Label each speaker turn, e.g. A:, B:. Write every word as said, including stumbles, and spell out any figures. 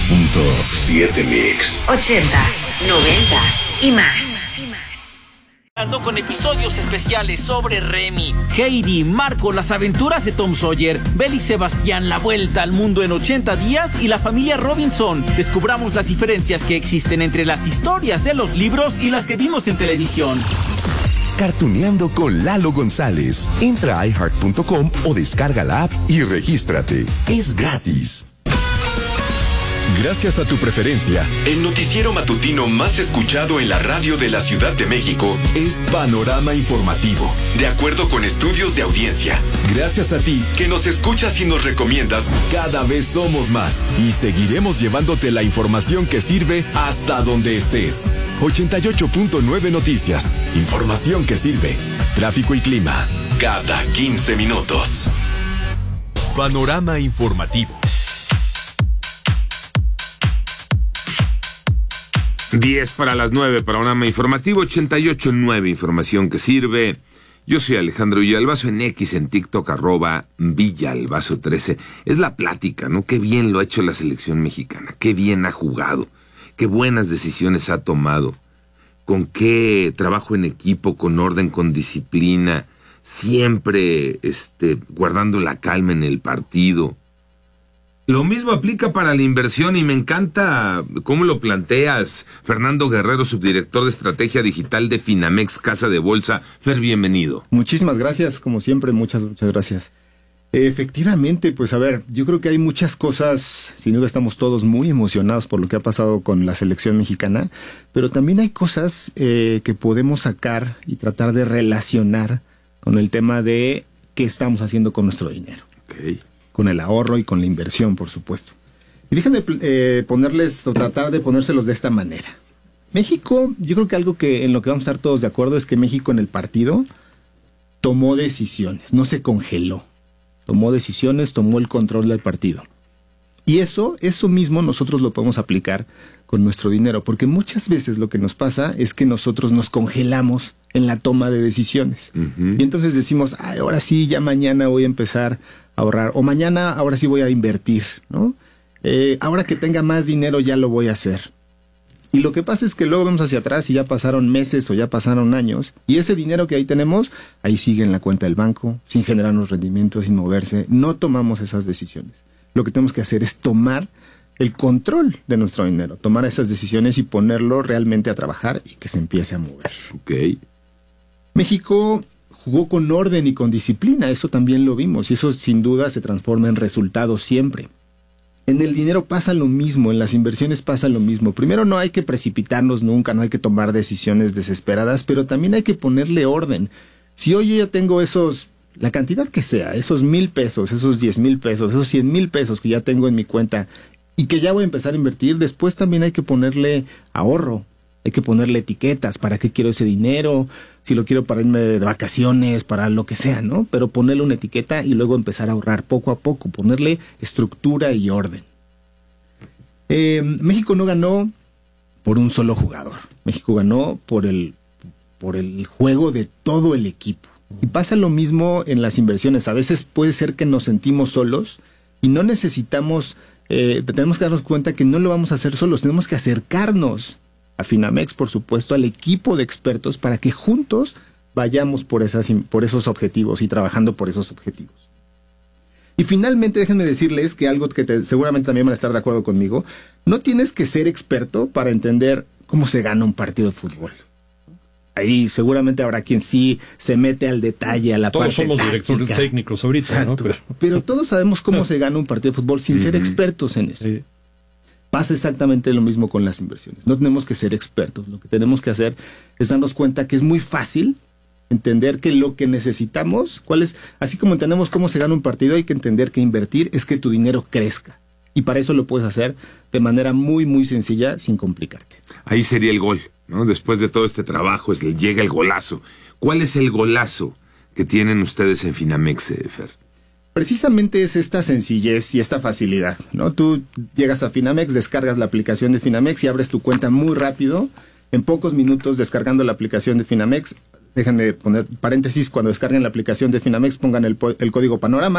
A: punto siete Mix.
B: Ochentas, noventas y más.
C: Ando con episodios especiales sobre Remy, Heidi, Marco, las aventuras de Tom Sawyer, Belle y Sebastián, la vuelta al mundo en ochenta días y la familia Robinson. Descubramos las diferencias que existen entre las historias de los libros y las que vimos en televisión.
D: Cartuneando con Lalo González. Entra a i heart punto com o descarga la app y regístrate. Es gratis.
E: Gracias a tu preferencia, el noticiero matutino más escuchado en la radio de la Ciudad de México es Panorama Informativo, de acuerdo con estudios de audiencia. Gracias a ti, que nos escuchas y nos recomiendas, cada vez somos más y seguiremos llevándote la información que sirve hasta donde estés. ochenta y ocho punto nueve Noticias, información que sirve. Tráfico y clima, cada quince minutos. Panorama Informativo.
F: diez para las nueve, Panorama Informativo, ochenta y ocho punto nueve, información que sirve. Yo soy Alejandro Villalbazo, en X, en TikTok, arroba Villalbazo trece. Es la plática, ¿no? Qué bien lo ha hecho la selección mexicana, qué bien ha jugado, qué buenas decisiones ha tomado, con qué trabajo en equipo, con orden, con disciplina, siempre este, guardando la calma en el partido. Lo mismo aplica para la inversión y me encanta cómo lo planteas, Fernando Guerrero, subdirector de Estrategia Digital de Finamex, Casa de Bolsa. Fer, bienvenido.
G: Muchísimas gracias, como siempre, muchas, muchas gracias. Efectivamente, pues a ver, yo creo que hay muchas cosas, sin duda estamos todos muy emocionados por lo que ha pasado con la selección mexicana, pero también hay cosas eh, que podemos sacar y tratar de relacionar con el tema de qué estamos haciendo con nuestro dinero.
F: Okay.
G: Con el ahorro y con la inversión, por supuesto. Y déjenme eh, ponerles, o tratar de ponérselos de esta manera. México, yo creo que algo que en lo que vamos a estar todos de acuerdo es que México en el partido tomó decisiones, no se congeló. Tomó decisiones, tomó el control del partido. Y eso, eso mismo nosotros lo podemos aplicar con nuestro dinero, porque muchas veces lo que nos pasa es que nosotros nos congelamos en la toma de decisiones. Uh-huh. Y entonces decimos, ay, ahora sí, ya mañana voy a empezar a ahorrar, o mañana ahora sí voy a invertir, ¿no? Eh, ahora que tenga más dinero ya lo voy a hacer. Y lo que pasa es que luego vemos hacia atrás y ya pasaron meses o ya pasaron años, y ese dinero que ahí tenemos, ahí sigue en la cuenta del banco, sin generarnos rendimientos, sin moverse. No tomamos esas decisiones. Lo que tenemos que hacer es tomar el control de nuestro dinero, tomar esas decisiones y ponerlo realmente a trabajar y que se empiece a mover.
F: Ok.
G: México jugó con orden y con disciplina, eso también lo vimos, y eso sin duda se transforma en resultados siempre. En el dinero pasa lo mismo, en las inversiones pasa lo mismo. Primero, no hay que precipitarnos nunca, no hay que tomar decisiones desesperadas, pero también hay que ponerle orden. Si hoy yo ya tengo esos, la cantidad que sea, esos mil pesos, esos diez mil pesos, esos cien mil pesos que ya tengo en mi cuenta y que ya voy a empezar a invertir, después también hay que ponerle ahorro. Hay que ponerle etiquetas, para qué quiero ese dinero, si lo quiero para irme de vacaciones, para lo que sea, ¿no? Pero ponerle una etiqueta y luego empezar a ahorrar poco a poco, ponerle estructura y orden. Eh, México no ganó por un solo jugador. México ganó por el, por el juego de todo el equipo. Y pasa lo mismo en las inversiones. A veces puede ser que nos sentimos solos y no necesitamos, eh, tenemos que darnos cuenta que no lo vamos a hacer solos, tenemos que acercarnos a Finamex, por supuesto, al equipo de expertos para que juntos vayamos por, esas, por esos objetivos y trabajando por esos objetivos. Y finalmente, déjenme decirles que algo que te, seguramente también van a estar de acuerdo conmigo, no tienes que ser experto para entender cómo se gana un partido de fútbol. Ahí seguramente habrá quien sí se mete al detalle, a la
H: todos
G: parte
H: somos
G: táctica.
H: Directores técnicos ahorita,
G: Exacto.
H: ¿no? Pero...
G: Pero todos sabemos cómo se gana un partido de fútbol sin uh-huh. ser expertos en eso. Sí. Pasa exactamente lo mismo con las inversiones. No tenemos que ser expertos. Lo que tenemos que hacer es darnos cuenta que es muy fácil entender que lo que necesitamos, cuál es, así como entendemos cómo se gana un partido, hay que entender que invertir es que tu dinero crezca. Y para eso lo puedes hacer de manera muy, muy sencilla, sin complicarte.
F: Ahí sería el gol, ¿no? Después de todo este trabajo, es, llega el golazo. ¿Cuál es el golazo que tienen ustedes en Finamex, eh, Fer?
G: Precisamente es esta sencillez y esta facilidad, ¿no? Tú llegas a Finamex, descargas la aplicación de Finamex y abres tu cuenta muy rápido. En pocos minutos descargando la aplicación de Finamex, déjenme poner paréntesis, cuando descarguen la aplicación de Finamex pongan el, el código Panorama.